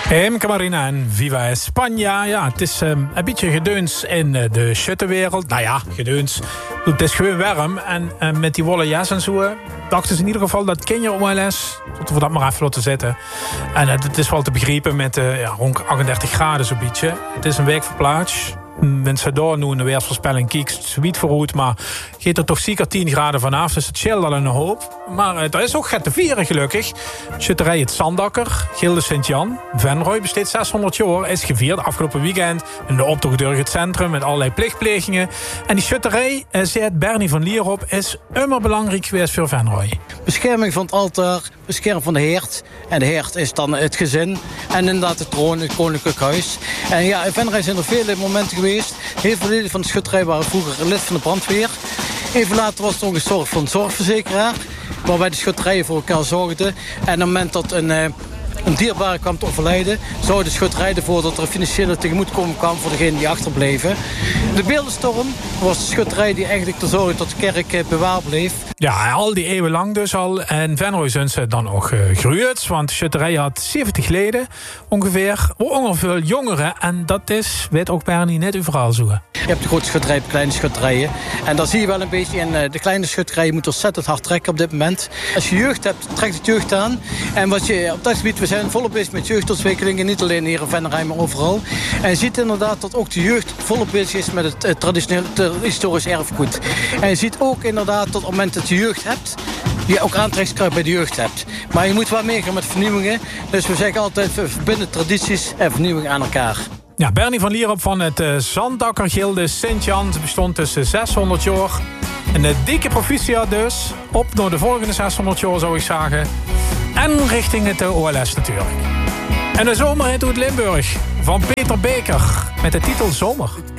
Camarina en Viva España. Ja, het is een beetje gedeuns in de schuttenwereld. Nou ja, gedeuns. Het is gewoon warm. En met die wollen jas en zo dachten ze in ieder geval dat kinderen OLS... Tot we dat maar even laten zitten. En het is wel te begrijpen met rond 38 graden zo'n beetje. Het is een week verplaatst. Mensen door nu in de weersvoorspelling kiekst zoiets vooruit, maar gaat er toch zeker 10 graden vanaf, dus het scheelt al een hoop. Maar er is ook te vieren gelukkig. Schutterij het Zandakker, Gilde Sint-Jan, Venrooy besteedt 600 jaar, is gevierd afgelopen weekend in de optocht door het centrum met allerlei plichtplegingen. En die schutterij, zegt Bernie van Lierop, is immer belangrijk geweest voor Venrooy. Bescherming van het altaar, bescherming van de heerd. En de heerd is dan het gezin. En inderdaad de troon, het koninklijk huis. En ja, in Venrooy zijn er vele momenten geweest. Heel veel leden van de schutterij waren vroeger lid van de brandweer. Even later was er ook een zorg van een zorgverzekeraar. Waarbij de schutterijen voor elkaar zorgden. En op het moment dat een dierbare kwam te overlijden, zorgde de schutterij ervoor dat er een financiële tegemoetkoming kwam voor degenen die achterbleven. De beeldenstorm was de schutterij die eigenlijk te zorgen dat de kerk bewaard bleef. Ja, al die eeuwen lang dus al. En Venrooy zijn ze dan ook gegroeid. Want de schutterij had 70 leden ongeveer. Ongeveer jongeren. En dat is, weet ook Bernie, net overal zo. Je hebt de grote schutterij, de kleine schutterijen. En dan zie je wel een beetje in de kleine schutterijen moet ontzettend hard trekken op dit moment. Als je jeugd hebt, trekt het jeugd aan. En wat je op dat gebied, we zijn volop bezig met jeugdontwikkelingen. Niet alleen hier in Venrooy, maar overal. En je ziet inderdaad dat ook de jeugd volop bezig is met het traditioneel historisch erfgoed. En je ziet ook inderdaad dat op het moment dat je jeugd hebt, je ook aantrekkingskracht bij de jeugd hebt. Maar je moet wel meegaan met vernieuwingen. Dus we zeggen altijd, we verbinden tradities en vernieuwing aan elkaar. Ja, Bernie van Lierop van het Zandakker Gilde Sint-Jan bestond tussen 600 jaar. Een dikke proficiat dus. Op naar de volgende 600 jaar zou ik zeggen. En richting het OLS natuurlijk. En de zomerhit uit Limburg van Peter Beker met de titel Zomer.